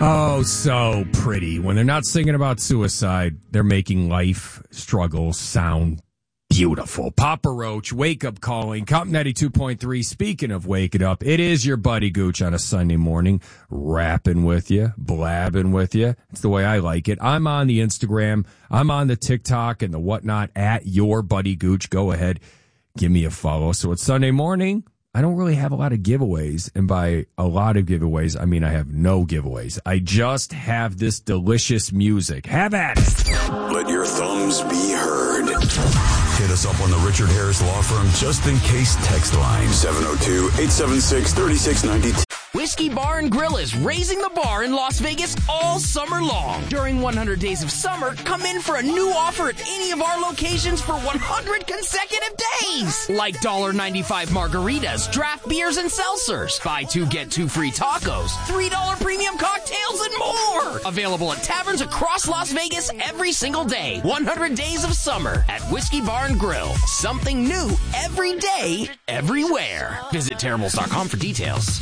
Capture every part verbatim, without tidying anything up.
Oh, so pretty. When they're not singing about suicide, they're making life struggles sound beautiful. Papa Roach, Wake Up Calling, Comp ninety-two point three. Speaking of waking up, it is your buddy Gooch on a Sunday morning, rapping with you, blabbing with you. It's the way I like it. I'm on the Instagram. I'm on the TikTok and the whatnot at your buddy Gooch. Go ahead, give me a follow. So it's Sunday morning. I don't really have a lot of giveaways, and by a lot of giveaways, I mean I have no giveaways. I just have this delicious music. Have at it. Let your thumbs be heard. Hit us up on the Richard Harris Law Firm Just In Case text line, seven oh two, eight seven six, three six nine two. Whiskey Bar and Grill is raising the bar in Las Vegas all summer long. During one hundred Days of Summer, come in for a new offer at any of our locations for one hundred consecutive days. Like one dollar ninety-five margaritas, draft beers, and seltzers. Buy two, get two free tacos, three dollar premium cocktails, and more. Available at taverns across Las Vegas every single day. one hundred Days of Summer at Whiskey Bar and Grill. Something new every day, everywhere. Visit terribles dot com for details.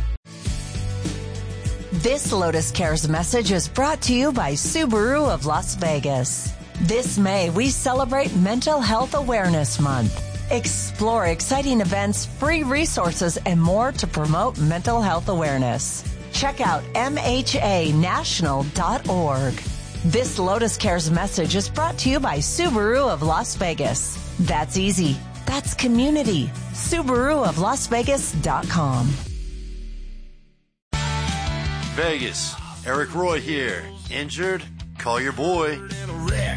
This Lotus Cares message is brought to you by Subaru of Las Vegas. This May, we celebrate Mental Health Awareness Month. Explore exciting events, free resources, and more to promote mental health awareness. Check out M H A national dot org. This Lotus Cares message is brought to you by Subaru of Las Vegas. That's easy. That's community. Subaru of Las Vegas dot com. Vegas, Eric Roy here. Injured? Call your boy.